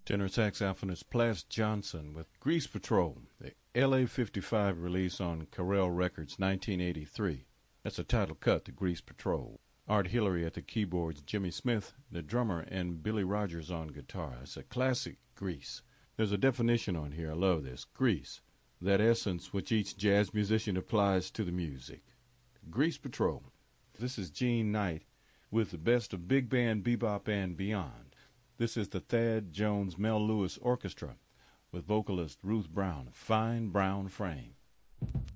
Tenor saxophonist Plas Johnson with Grease Patrol, the LA 55 release on Carell Records 1983. That's the title cut, the Grease Patrol. Art Hillary at the keyboards, Jimmy Smith, the drummer, and Billy Rogers on guitar. It's a classic, Grease. There's a definition on here. I love this. Grease, that essence which each jazz musician applies to the music. Grease Patrol. This is Gene Knight with the best of big band, bebop, and beyond. This is the Thad Jones Mel Lewis Orchestra with vocalist Ruth Brown, Fine Brown Frame.